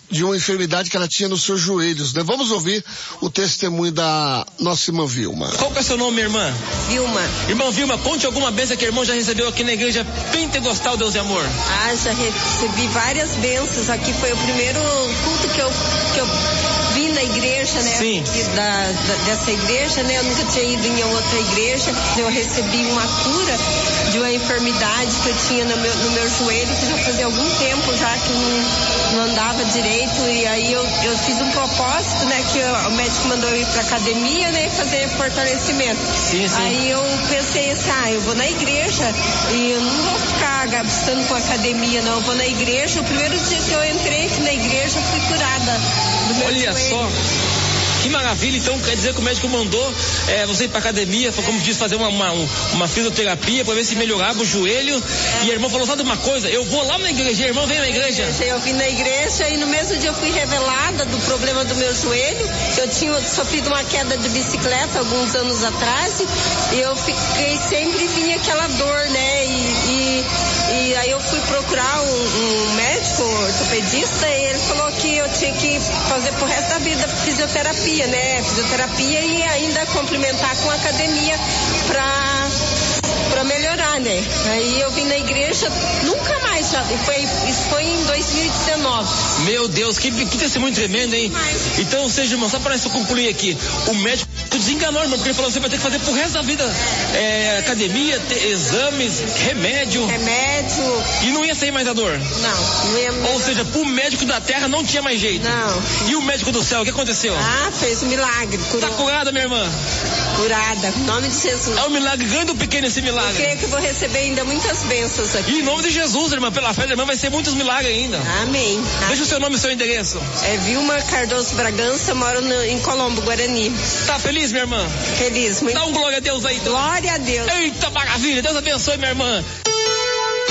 de uma enfermidade que ela tinha nos seus joelhos, né? Vamos ouvir o testemunho da nossa irmã Vilma. Qual que é o seu nome, minha irmã? Vilma. Irmã Vilma, conte alguma bênção que a irmã já recebeu aqui na igreja Pentecostal Deus e Amor. Já recebi várias bênçãos. Aqui foi o primeiro culto que eu vim na igreja, né? Sim. Dessa igreja, né? Eu nunca tinha ido em outra igreja. Eu recebi uma cura de uma enfermidade que eu tinha no meu joelho, que já fazia algum tempo já que não andava direito. E aí eu fiz um propósito, né? Que o médico mandou ir pra academia, né? Fazer fortalecimento. Sim. Aí eu pensei assim, eu vou na igreja e eu não vou ficar gastando com academia, não. Eu vou na igreja. O primeiro dia que eu entrei aqui na igreja, eu fui curada do meu joelho. Olha só. Que maravilha, então quer dizer que o médico mandou você ir pra academia, como diz, fazer uma fisioterapia pra ver se melhorava o joelho. E a irmã falou, sabe uma coisa, eu vou lá na igreja, a irmã veio na igreja. Eu vim na igreja e no mesmo dia eu fui revelada do problema do meu joelho. Eu tinha sofrido uma queda de bicicleta alguns anos atrás e eu sempre vinha aquela dor, né? E aí eu fui procurar um médico ortopedista e ele falou que eu tinha que fazer pro resto da vida fisioterapia, né? Fisioterapia e ainda complementar com academia pra melhorar, né? Aí eu vim na igreja, nunca mais, isso foi em 2019. Meu Deus, que testemunho tremendo, hein? Então, ou seja, irmão, só para isso concluir aqui, o médico desenganou, irmão, porque ele falou, você vai ter que fazer pro resto da vida academia, exames, remédio. Remédio. E não ia sair mais a dor? Não ia mais. Ou seja, pro médico da terra não tinha mais jeito. Não. E o médico do céu, o que aconteceu? Fez um milagre. Curou. Tá curada, minha irmã? Curada, em nome de Jesus. É um milagre grande ou pequeno esse milagre? Eu creio que eu vou receber ainda muitas bênçãos aqui. E em nome de Jesus, irmã, pela fé da irmã, vai ser muitos milagres ainda. Amém. Deixa o seu nome e o seu endereço. Vilma Cardoso Bragança, moro em Colombo, Guarani. Tá feliz, minha irmã? Feliz, muito. Dá um glória a Deus aí. Glória a Deus. Eita maravilha, Deus abençoe, minha irmã.